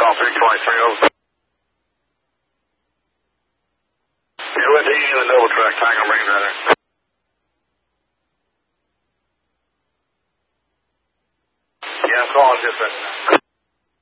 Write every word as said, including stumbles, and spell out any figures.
call three twenty-three over. You're with E in the double track, Tiger Marine Radar. Yeah, I'm calling just right now.